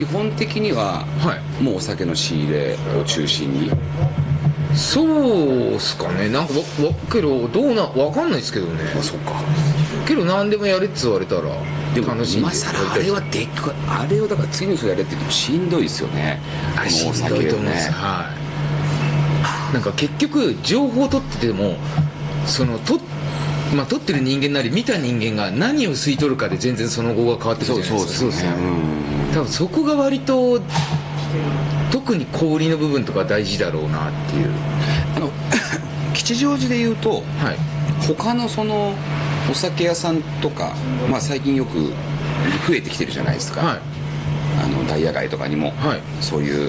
基本的には、もうお酒の仕入れを中心に。 そうっすかね。なんかけどわかんないですけどね。 そうか。 けど何でもやれって言われたらでも楽しいんで。 今更あれはあれをだから次の人やれって言ってもしんどいですよね。 あれしんどいと思うんです。なんか結局情報を取ってても撮ってる人間なり見た人間が何を吸い取るかで全然その後が変わってくるじゃないですか。そうですね。多分そこが割と特に小売りの部分とか大事だろうなっていう。 吉祥寺でいうと、他のそのお酒屋さんとか、最近よく増えてきてるじゃないですか。ダイヤ街とかにも、そういう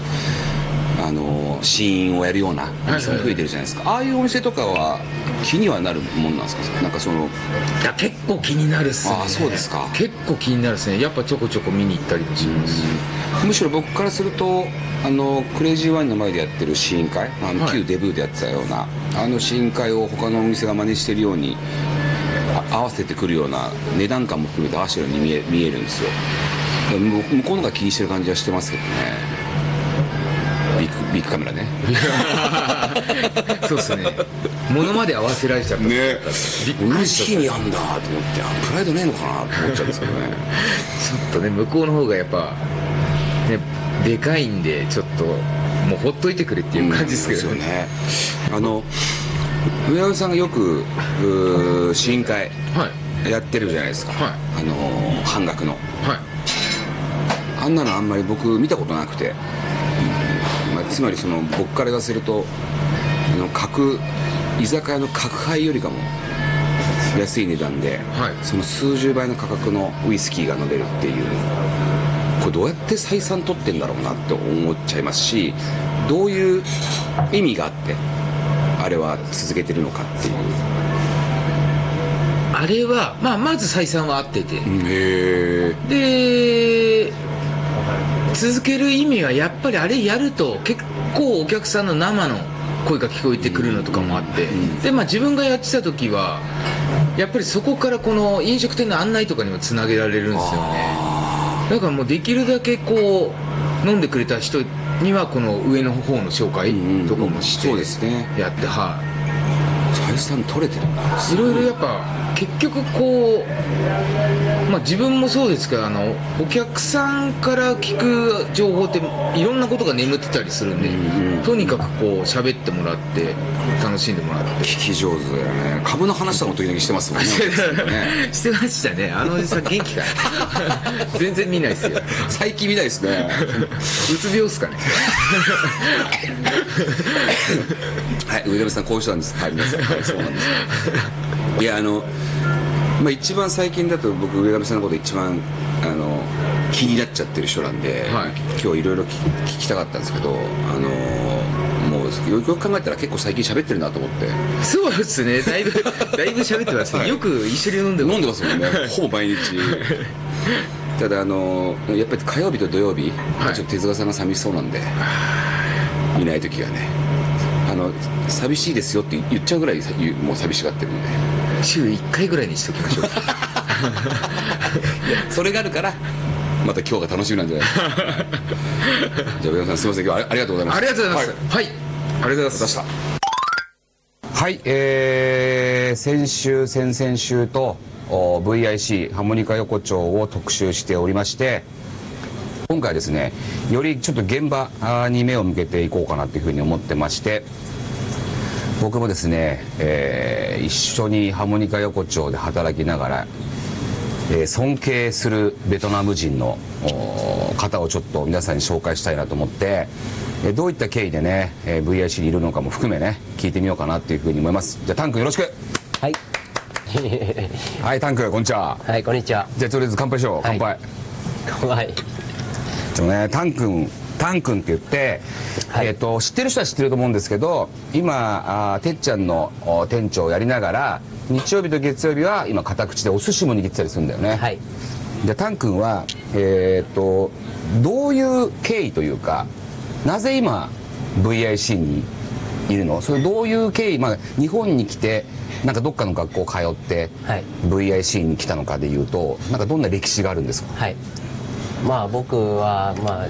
試飲をやるようなお店も増えてるじゃないですか。ああいうお店とかは気にはなるもんなんですか。なんかいや結構気になるっすね。 そうですか。 結構気になるっすね。やっぱちょこちょこ見に行ったりもしますし、 むしろ僕からするとクレイジーワインの前でやってる試飲会、旧デブーでやってたような試飲会を他のお店が真似してるように合わせてくるような値段感も含めて合わせてるように見えるんですよ。向こうのが気にしてる感じはしてますけどね。ビッグカメラね。 そうですね。物まで合わせられちゃったね。嬉しいにあんだと思ってプライドねえのかなと思っちゃうんですけどね。 ちょっとね向こうの方がやっぱねでかいんでちょっともうほっといてくれっていう感じですけどね。 上山さんがよく試飲会やってるじゃないですか。半額の。あんなのあんまり僕見たことなくて。つまり僕から言わせると居酒屋の角杯よりかも安い値段で、その数十倍の価格のウイスキーが飲めるっていう、これどうやって採算取ってんだろうなって思っちゃいますし、どういう意味があってあれは続けてるのかっていう。 あれはまず採算は合ってて、で続ける意味はやっぱりあれやると結構お客さんの生の声が聞こえてくるのとかもあって、で自分がやってた時はやっぱりそこからこの飲食店の案内とかにもつなげられるんですよね。だからもうできるだけこう飲んでくれた人にはこの上の方の紹介とかもしてやって、 採算取れてるんだ。 いろいろやっぱ結局こう、自分もそうですけどお客さんから聞く情報っていろんなことが眠ってたりするんで、とにかくこう喋ってもらって楽しんでもらって。 聞き上手だよね。株の話とかも時々してますもんね。 してましたね。おじさん元気かい。全然見ないですよ。 最近見ないですね。 うつ病っすかね。 上山さんこういう人なんです。皆さんそうなんです。いや一番最近だと僕上上さんのこと一番気になっちゃってる人なんで、今日いろいろ聞きたかったんですけど、もうよく考えたら結構最近喋ってるなと思って。 そうですね。だいぶ喋ってますね。よく一緒に飲んでますもんね。ほぼ毎日。ただやっぱり火曜日と土曜日、ちょっと手塚さんが寂しそうなんで、いない時がね、寂しいですよって言っちゃうぐらいもう寂しがってるんで、 週1回ぐらいにしときましょう。 それがあるからまた今日が楽しみなんじゃないですか。じゃあ上山さんすみません、今日はありがとうございました。 ありがとうございます。ありがとうございました。 はい、先週先々週とVIC ハモニカ横丁を特集しておりまして、今回はですねよりちょっと現場に目を向けていこうかなというふうに思ってまして、僕もですね、一緒にハモニカ横丁で働きながら、尊敬するベトナム人の方をちょっと皆さんに紹介したいなと思って、どういった経緯でね VIC にいるのかも含めね聞いてみようかなというふうに思います。じゃあタン君よろしく。 はい。 はい、タン君こんにちは。 はい、こんにちは。 じゃあとりあえず乾杯しよう。乾杯。 はい。 でもね、タン君って言って、知ってる人は知ってると思うんですけど、今てっちゃんの店長をやりながら日曜日と月曜日は今片口でお寿司も握ってたりするんだよね。 はい。 じゃあタン君はどういう経緯というか、なぜ今 VIC にいるの？それどういう経緯、日本に来てなんかどっかの学校通って VIC に来たのかでいうと、なんかどんな歴史があるんですか？ はい。僕は